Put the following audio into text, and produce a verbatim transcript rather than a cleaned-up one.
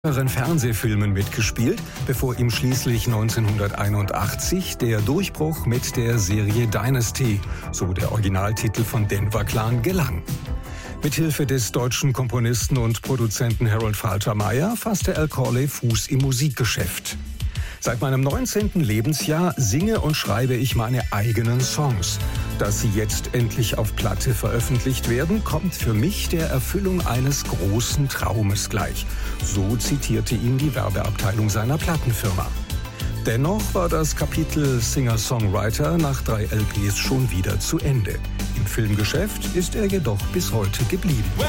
mehreren Fernsehfilmen mitgespielt, bevor ihm schließlich neunzehnhunderteinundachtzig der Durchbruch mit der Serie Dynasty, so der Originaltitel von Denver Clan, gelang. Mithilfe des deutschen Komponisten und Produzenten Harold Faltermeyer fasste Al Corley Fuß im Musikgeschäft. Seit meinem neunzehnten Lebensjahr singe und schreibe ich meine eigenen Songs. Dass sie jetzt endlich auf Platte veröffentlicht werden, kommt für mich der Erfüllung eines großen Traumes gleich. So zitierte ihn die Werbeabteilung seiner Plattenfirma. Dennoch war das Kapitel Singer-Songwriter nach drei L Ps schon wieder zu Ende. Im Filmgeschäft ist er jedoch bis heute geblieben.